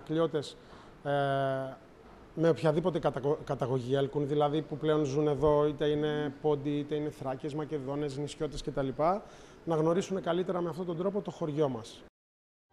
αναπλιώτες με οποιαδήποτε καταγωγή έλκουν, δηλαδή που πλέον ζουν εδώ, είτε είναι Πόντοι, είτε είναι Θράκες, Μακεδόνες, νησιώτες κτλ. Να γνωρίσουν καλύτερα με αυτόν τον τρόπο το χωριό μας.